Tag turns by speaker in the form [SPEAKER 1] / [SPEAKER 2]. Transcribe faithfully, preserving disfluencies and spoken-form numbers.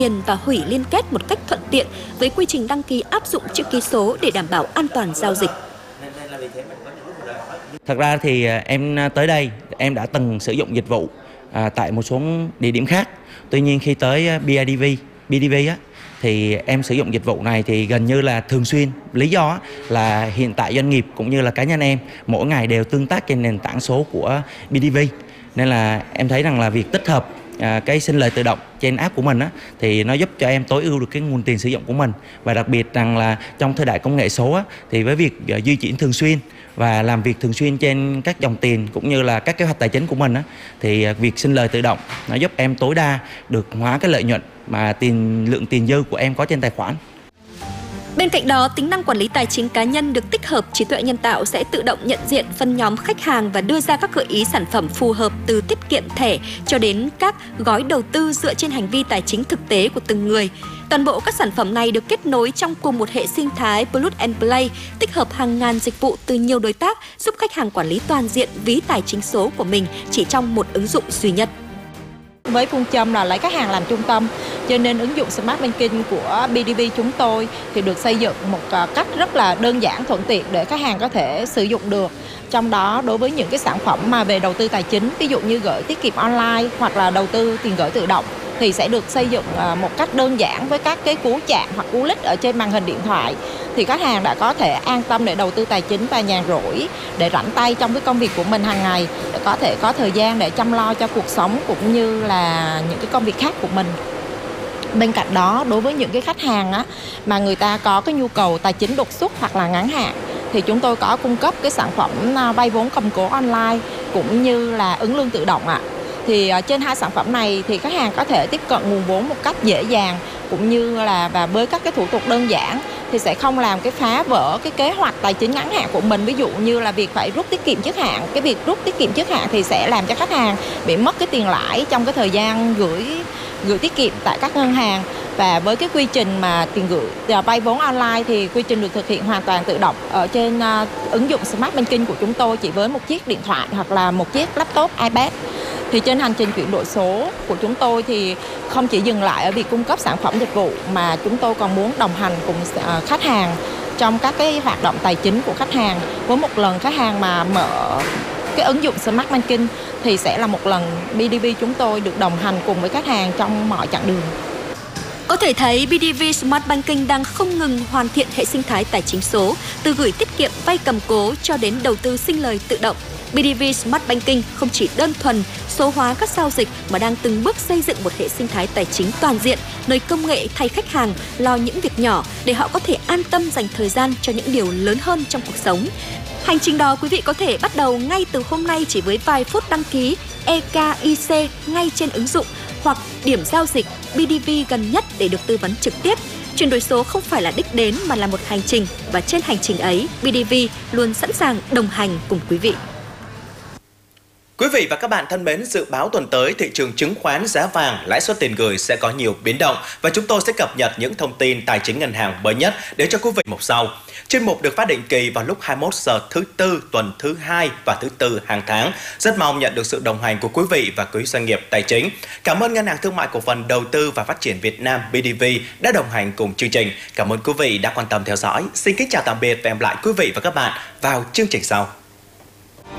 [SPEAKER 1] và hủy liên kết một cách thuận tiện với quy trình đăng ký áp dụng chữ ký số để đảm bảo an toàn giao dịch.
[SPEAKER 2] Thật ra thì em tới đây em đã từng sử dụng dịch vụ à, tại một số địa điểm khác. Tuy nhiên khi tới bê i đê vê, bê đê vê á, thì em sử dụng dịch vụ này thì gần như là thường xuyên. Lý do là hiện tại doanh nghiệp cũng như là cá nhân em mỗi ngày đều tương tác trên nền tảng số của bê đê vê. Nên là em thấy rằng là việc tích hợp à, cái sinh lời tự động trên app của mình á, thì nó giúp cho em tối ưu được cái nguồn tiền sử dụng của mình. Và đặc biệt rằng là trong thời đại công nghệ số á, thì với việc uh, di chuyển thường xuyên và làm việc thường xuyên trên các dòng tiền cũng như là các kế hoạch tài chính của mình á, thì uh, việc sinh lời tự động nó giúp em tối đa được hóa cái lợi nhuận mà tiền lượng tiền dư của em có trên tài khoản.
[SPEAKER 1] Bên cạnh đó, tính năng quản lý tài chính cá nhân được tích hợp trí tuệ nhân tạo sẽ tự động nhận diện phân nhóm khách hàng và đưa ra các gợi ý sản phẩm phù hợp từ tiết kiệm thẻ cho đến các gói đầu tư dựa trên hành vi tài chính thực tế của từng người. Toàn bộ các sản phẩm này được kết nối trong cùng một hệ sinh thái Plug and Play, tích hợp hàng ngàn dịch vụ từ nhiều đối tác, giúp khách hàng quản lý toàn diện ví tài chính số của mình chỉ trong một ứng dụng duy nhất.
[SPEAKER 3] Với phương châm là lấy khách hàng làm trung tâm, cho nên ứng dụng Smart Banking của bê đê vê chúng tôi thì được xây dựng một cách rất là đơn giản, thuận tiện để khách hàng có thể sử dụng được. Trong đó, đối với những cái sản phẩm mà về đầu tư tài chính, ví dụ như gửi tiết kiệm online hoặc là đầu tư tiền gửi tự động, thì sẽ được xây dựng một cách đơn giản với các cái cú chạm hoặc cú click ở trên màn hình điện thoại. Thì khách hàng đã có thể an tâm để đầu tư tài chính và nhàn rỗi, để rảnh tay trong cái công việc của mình hàng ngày, để có thể có thời gian để chăm lo cho cuộc sống cũng như là những cái công việc khác của mình. Bên cạnh đó, đối với những cái khách hàng á, mà người ta có cái nhu cầu tài chính đột xuất hoặc là ngắn hạn, thì chúng tôi có cung cấp cái sản phẩm vay vốn cầm cố online cũng như là ứng lương tự động ạ. Thì trên hai sản phẩm này thì khách hàng có thể tiếp cận nguồn vốn một cách dễ dàng cũng như là và với các cái thủ tục đơn giản thì sẽ không làm cái phá vỡ cái kế hoạch tài chính ngắn hạn của mình. Ví dụ như là việc phải rút tiết kiệm trước hạn, cái việc rút tiết kiệm trước hạn thì sẽ làm cho khách hàng bị mất cái tiền lãi trong cái thời gian gửi gửi tiết kiệm tại các ngân hàng. Và với cái quy trình mà tiền gửi vay vốn online thì quy trình được thực hiện hoàn toàn tự động ở trên uh, ứng dụng Smart Banking của chúng tôi chỉ với một chiếc điện thoại hoặc là một chiếc laptop, iPad. Thì trên hành trình chuyển đổi số của chúng tôi thì không chỉ dừng lại ở việc cung cấp sản phẩm dịch vụ mà chúng tôi còn muốn đồng hành cùng uh, khách hàng trong các cái hoạt động tài chính của khách hàng. Với một lần khách hàng mà mở cái ứng dụng Smart Banking thì sẽ là một lần bê đê vê chúng tôi được đồng hành cùng với khách hàng trong mọi chặng đường.
[SPEAKER 1] Có thể thấy bê đê vê Smart Banking đang không ngừng hoàn thiện hệ sinh thái tài chính số, từ gửi tiết kiệm, vay cầm cố cho đến đầu tư sinh lời tự động. bê đê vê Smart Banking không chỉ đơn thuần số hóa các giao dịch mà đang từng bước xây dựng một hệ sinh thái tài chính toàn diện, nơi công nghệ thay khách hàng lo những việc nhỏ để họ có thể an tâm dành thời gian cho những điều lớn hơn trong cuộc sống. Hành trình đó quý vị có thể bắt đầu ngay từ hôm nay chỉ với vài phút đăng ký e ca i xê ngay trên ứng dụng hoặc điểm giao dịch bê đê vê gần nhất để được tư vấn trực tiếp. Chuyển đổi số không phải là đích đến mà là một hành trình, và trên hành trình ấy, bê đê vê luôn sẵn sàng đồng hành cùng quý vị.
[SPEAKER 4] Quý vị và các bạn thân mến, dự báo tuần tới thị trường chứng khoán, giá vàng, lãi suất tiền gửi sẽ có nhiều biến động và chúng tôi sẽ cập nhật những thông tin tài chính ngân hàng mới nhất để cho quý vị mục sau. Chuyên mục được phát định kỳ vào lúc hai mươi mốt giờ thứ tư tuần thứ hai và thứ tư hàng tháng. Rất mong nhận được sự đồng hành của quý vị và quý doanh nghiệp tài chính. Cảm ơn Ngân hàng Thương mại Cổ phần Đầu tư và Phát triển Việt Nam bê đê vê đã đồng hành cùng chương trình. Cảm ơn quý vị đã quan tâm theo dõi. Xin kính chào tạm biệt và hẹn gặp lại quý vị và các bạn vào chương trình sau.